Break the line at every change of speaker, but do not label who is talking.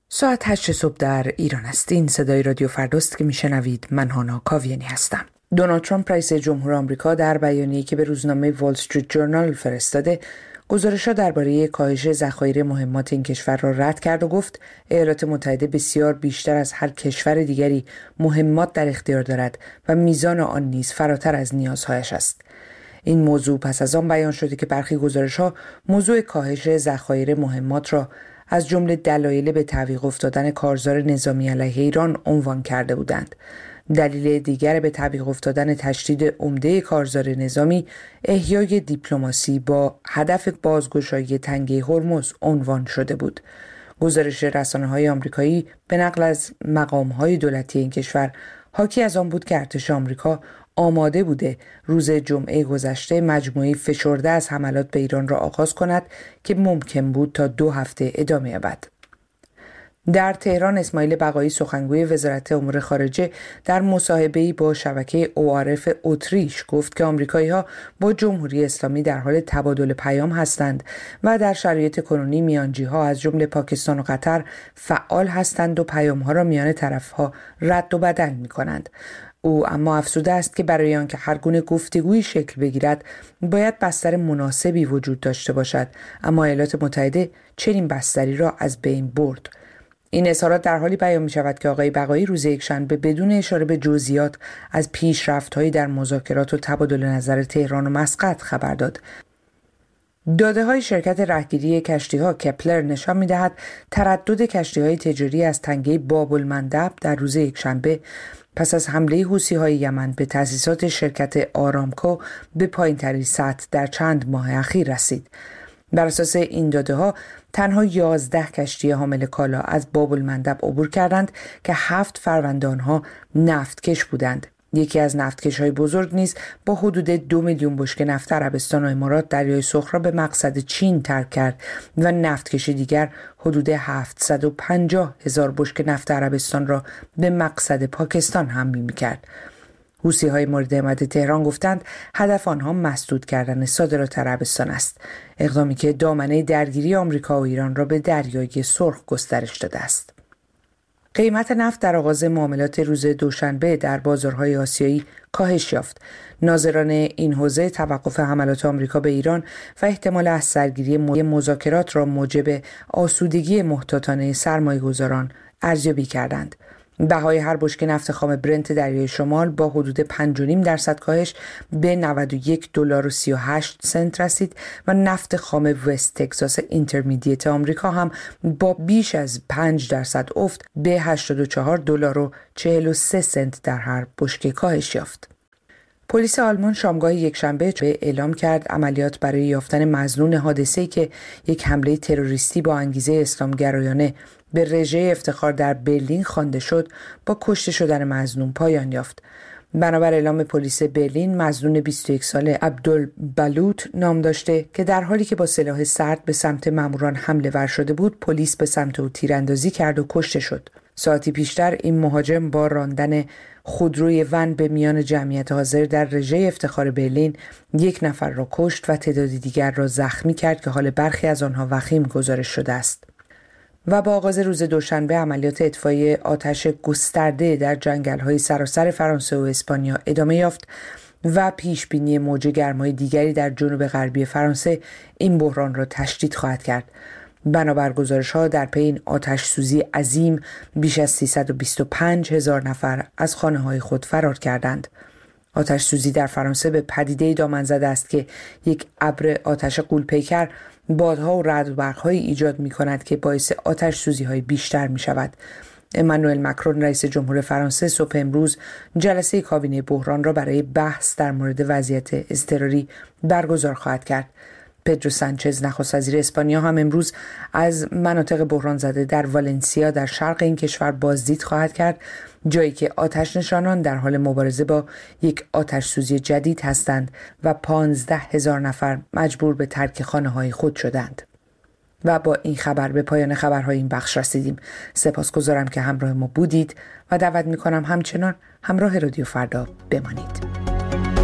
ساعت 8 صبح در ایران است. این صدای رادیو فرداست که میشنوید. من هانا کاویانی هستم. دونالد ترامپ رئیس جمهور آمریکا در بیانیه‌ای که به روزنامه وال استریت جورنال فرستاده، گزارش‌ها درباره کاهش ذخایر مهمات این کشور را رد کرد و گفت ایالات متحده بسیار بیشتر از هر کشور دیگری مهمات در اختیار دارد و میزان آن نیز فراتر از نیازهایش است. این موضوع پس از آن بیان شده که برخی گزارش‌ها موضوع کاهش ذخایر مهمات را از جمله دلایل به تعویق افتادن کارزار نظامی علیه ایران عنوان کرده بودند. دلیل دیگر به تعویق افتادن تشدید عمده کارزار نظامی، احیای دیپلماسی با هدف بازگشایی تنگه هرمز عنوان شده بود. گزارش رسانه‌های آمریکایی به نقل از مقام‌های دولتی این کشور حاکی از آن بود که ارتش آمریکا آماده بوده روز جمعه گذشته مجموعه فشرده از حملات به ایران را آغاز کند که ممکن بود تا 2 هفته ادامه یابد. در تهران اسماعیل بقایی سخنگوی وزارت امور خارجه در مصاحبه‌ای با شبکه ORF اتریش گفت که آمریکایی‌ها با جمهوری اسلامی در حال تبادل پیام هستند و در شرایط کنونی میانجی‌ها از جمله پاکستان و قطر فعال هستند و پیام‌ها را میان طرف‌ها رد و بدل می‌کنند. او اما افزوده است که برای آنکه هر گونه گفتگویی شکل بگیرد باید بستر مناسبی وجود داشته باشد، اما ایالات متحده چنین بستری را از بین برد. این اظهارات در حالی بیان می شود که آقای بقایی روز یکشنبه بدون اشاره به جزئیات از پیشرفت‌هایی در مذاکرات و تبادل نظر تهران و مسقط خبر داد. داده‌های شرکت رهگیری کشتی‌ها کپلر نشان می‌دهد تردد کشتی‌های تجاری از تنگه باب المندب در روز یکشنبه پس از حمله حوثی‌های یمن به تأسیسات شرکت آرامکو به پایین‌ترین سطح در چند ماه اخیر رسید. بر اساس این داده‌ها تنها 11 کشتی حامل کالا از باب المندب عبور کردند که 7 فرمانده آنها نفتکش بودند. یکی از نفتکش‌های بزرگ نیز با حدود 2 میلیون بشکه نفت عربستان و امارات دریای سرخ را به مقصد چین ترک کرد و نفتکش دیگر حدود 750,000 بشکه نفت عربستان را به مقصد پاکستان حمل می‌کرد. حوثی‌های مورد حمایت تهران گفتند هدف آنها مسدود کردن صادرات عربستان است، اقدامی که دامنه درگیری آمریکا و ایران را به دریای سرخ گسترش داده است. قیمت نفت در آغاز معاملات روز دوشنبه در بازارهای آسیایی کاهش یافت. ناظران این حوزه توقف حملات آمریکا به ایران و احتمال از سرگیری مذاکرات را موجب آسودگی محتاطانه سرمایه‌گذاران ارزیابی کردند. بهای هر بشکه نفت خام برنت دریای شمال با حدود 5.5% کاهش به $92.38 رسید و نفت خام وست تگزاس اینترمدییت آمریکا هم با بیش از 5% افت به $84.43 در هر بشکه کاهش یافت. پلیس آلمان شامگاه یکشنبه اعلام کرد عملیات برای یافتن مظنون حادثه‌ای که یک حمله تروریستی با انگیزه اسلامگرایانه به رژه افتخار در برلین خوانده شد با کشته شدن مظنون پایان یافت. بنابر اعلام پلیس برلین، مظنون 21 ساله عبدالبلوت نام داشته که در حالی که با سلاح سرد به سمت ماموران حمله ور شده بود، پلیس به سمت او تیراندازی کرد و کشته شد. ساعتی پیشتر این مهاجم با راندن خودروی ون به میان جمعیت حاضر در رژه افتخار برلین 1 نفر را کشت و تعدادی دیگر را زخمی کرد که حال برخی از آنها وخیم گزارش شده است. و با آغاز روز دوشنبه عملیات اطفای آتش گسترده در جنگل‌های سراسر فرانسه و اسپانیا ادامه یافت و پیشبینی موج گرمای دیگری در جنوب غربی فرانسه این بحران را تشدید خواهد کرد. بنابر گزارش‌ها در پی این آتش سوزی عظیم بیش از 325,000 نفر از خانه‌های خود فرار کردند. آتش سوزی در فرانسه به پدیده دامن زده است که یک ابر آتش غول‌پیکر بادها و رعد و برق‌هایی ایجاد می‌کند که باعث آتش سوزی‌های بیشتر می‌شود. امانوئل مکرون رئیس جمهور فرانسه صبح امروز جلسه کابینه بحران را برای بحث در مورد وضعیت اضطراری برگزار خواهد کرد. پدرو سانچز نخست وزیر اسپانیا هم امروز از مناطق بحران زده در والنسیا در شرق این کشور بازدید خواهد کرد، جایی که آتش نشانان در حال مبارزه با یک آتش سوزی جدید هستند و 15,000 نفر مجبور به ترک خانه‌های خود شدند. و با این خبر به پایان خبرهای این بخش رسیدیم. سپاسگزارم که همراه ما بودید و دعوت می‌کنم همچنان همراه رادیو فردا بمانید.